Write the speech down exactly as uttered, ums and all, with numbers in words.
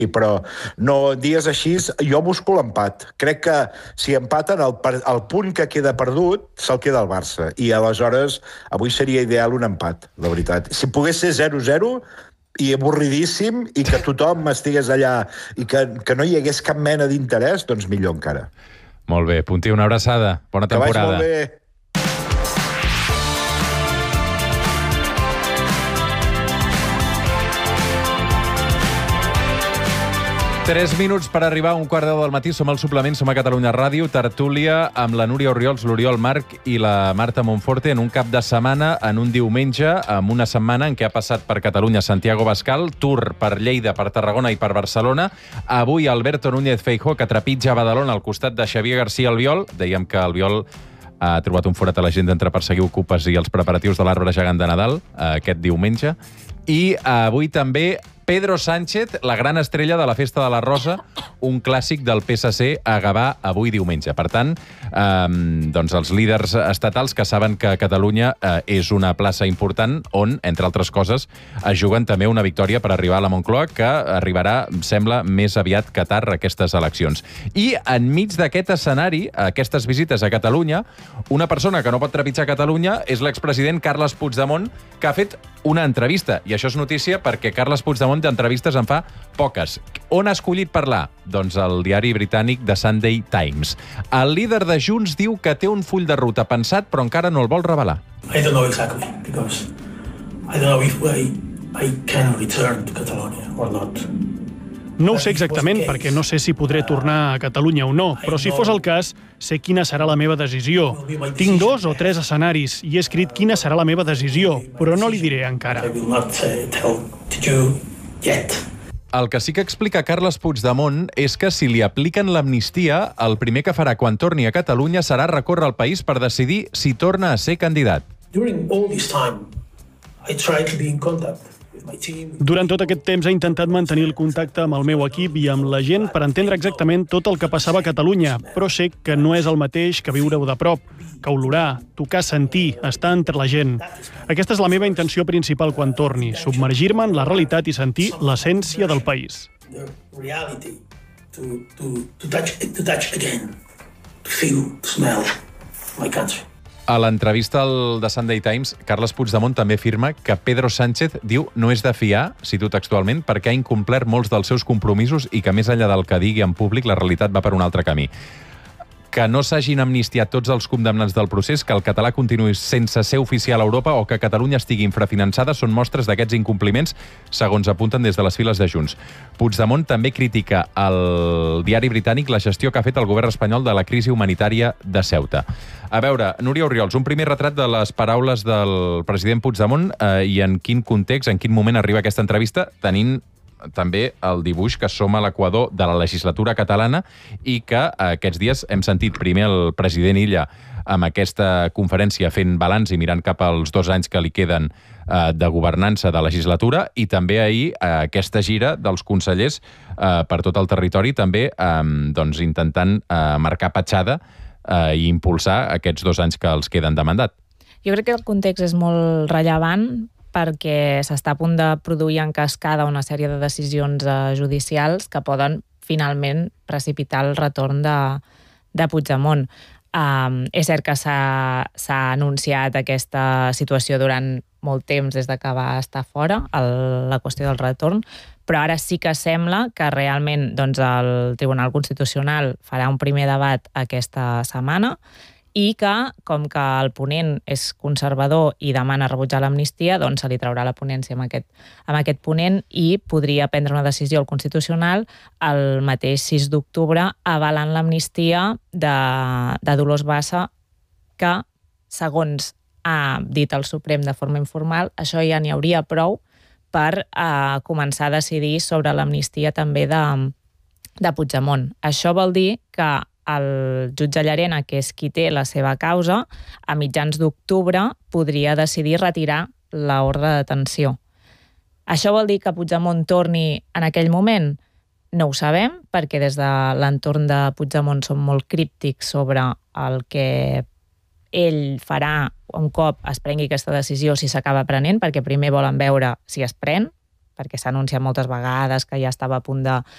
però no dies així, jo busco l'empat. Crec que si empaten el, el punt que queda perdut, se'l queda el Barça. I aleshores, avui seria ideal un empat, la veritat. Si pogués ser zero zero, i avorridíssim, i que tothom estigués allà i que, que no hi hagués cap mena d'interès, doncs millor encara. Molt bé, Puntí, una abraçada. Bona temporada. Que vagi molt bé. Tres minuts per arribar a un quart deu del matí. Som al suplement, som a Catalunya Ràdio, tertúlia amb la Núria Orriols, l'Oriol Marc i la Marta Monforte en un cap de setmana, en un diumenge, amb una setmana en què ha passat per Catalunya Santiago Bascal, Tour per Lleida, per Tarragona i per Barcelona. Avui Alberto Núñez Feijóo, que trepitja Badalona al costat de Xavier García Albiol. Dèiem que Albiol ha trobat un forat a l'agenda entre perseguir ocupes i els preparatius de l'arbre gegant de Nadal aquest diumenge. I avui també Pedro Sánchez, la gran estrella de la Festa de la Rosa, un clàssic del P S C a Gavà avui diumenge. Per tant, eh, doncs els líders estatals que saben que Catalunya eh, és una plaça important on, entre altres coses, es juguen també una victòria per arribar a la Moncloa, que arribarà, sembla, més aviat que tard aquestes eleccions. I enmig d'aquest escenari, aquestes visites a Catalunya, una persona que no pot trepitjar Catalunya és l'expresident Carles Puigdemont, que ha fet una entrevista. I això és notícia perquè Carles Puigdemont d'entrevistes en fa poques. On ha escollit parlar? Doncs el diari britànic The Sunday Times. El líder de Junts diu que té un full de ruta pensat, però encara no el vol revelar. I don't know exactly, because I don't know if I, I can return to Catalonia or not. No ho sé exactament perquè no sé si podré tornar a Catalunya o no, però si fos el cas, sé quina serà la meva decisió. Tinc dos o tres escenaris i he escrit quina serà la meva decisió, però no li diré encara. El que sí que explica Carles Puigdemont és que si li apliquen l'amnistia, el primer que farà quan torni a Catalunya serà recórrer el país per decidir si torna a ser candidat. During all this time, I tried to be in contact. Durant tot aquest temps he intentat mantenir el contacte amb el meu equip i amb la gent per entendre exactament tot el que passava a Catalunya, però sé que no és el mateix que viure-ho de prop, que olorar, tocar, sentir, estar entre la gent. Aquesta és la meva intenció principal quan torni, submergir-me en la realitat i sentir l'essència del país. The reality, to, to, to touch, to touch again, to feel, to smell my country. A l'entrevista al The Sunday Times, Carles Puigdemont també afirma que Pedro Sánchez, diu, no és de fiar, cito textualment, perquè ha incomplert molts dels seus compromisos i que més enllà del que digui en públic, la realitat va per un altre camí. Que no s'hagin amnistiat tots els condemnats del procés, que el català continuï sense ser oficial a Europa o que Catalunya estigui infrafinançada són mostres d'aquests incompliments, segons apunten des de les files de Junts. Puigdemont també critica al diari britànic la gestió que ha fet el govern espanyol de la crisi humanitària de Ceuta. A veure, Núria Orriols, un primer retrat de les paraules del president Puigdemont eh, i en quin context, en quin moment arriba aquesta entrevista, tenint també el dibuix que som a l'equador de la legislatura catalana i que aquests dies hem sentit primer el president Illa amb aquesta conferència fent balanç i mirant cap als dos anys que li queden eh, de governança de legislatura i també ahir eh, aquesta gira dels consellers eh, per tot el territori també eh, doncs, intentant eh, marcar petjada eh, i impulsar aquests dos anys que els queden de mandat. Jo crec que el context és molt rellevant perquè s'està a punt de produir en cascada una sèrie de decisions eh, judicials que poden finalment precipitar el retorn de, de Puigdemont. Um, és cert que s'ha anunciat aquesta situació durant molt temps des de que va estar fora, el, la qüestió del retorn, però ara sí que sembla que realment doncs, el Tribunal Constitucional farà un primer debat aquesta setmana i que, com que el ponent és conservador i demana rebutjar l'amnistia, doncs se li traurà la ponència amb aquest, amb aquest ponent i podria prendre una decisió al Constitucional el mateix sis d'octubre avalant l'amnistia de, de Dolors Bassa, que, segons ha dit el Suprem de forma informal, això ja n'hi hauria prou per eh, començar a decidir sobre l'amnistia també de, de Puigdemont. Això vol dir que el jutge Llarena, que és qui té la seva causa, a mitjans d'octubre podria decidir retirar l'ordre de detenció. Això vol dir que Puigdemont torni en aquell moment? No ho sabem, perquè des de l'entorn de Puigdemont són molt críptics sobre el que ell farà un cop es prengui aquesta decisió, si s'acaba prenent, perquè primer volen veure si es pren, perquè s'ha anunciat moltes vegades que ja estava a punt de